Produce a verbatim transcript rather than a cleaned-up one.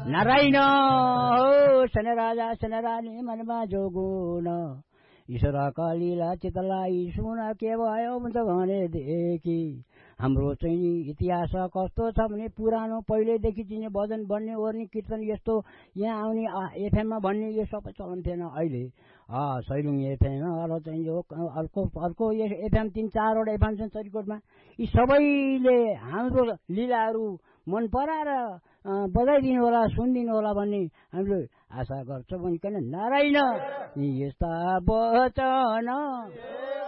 नारायण हो सन राजा सन रानी मनमा जोगुन ईश्वरका लीला चितलाई सुन के भयो त भनेदेखि हाम्रो चाहिँ नि इतिहास कस्तो छ भने पुरानो पहिलेदेखि चाहिँ भजन भन्ने ओर्ने कीर्तन यस्तो यहाँ आउने एफएममा भन्ने यो सबै चलन थिएन। अहिले सैलुङ एफएम अरू चाहिँ यो अर्को अर्को एफएम तिन चारवटा एफएम छन् चरीकोटमा। यी सबैले हाम्रो लीलाहरू मन पराएर बजाइदिनु होला सुनिदिनु होला भन्ने हामीले आशा गर्छौँ। भनिकन नारायण यस्ता वचन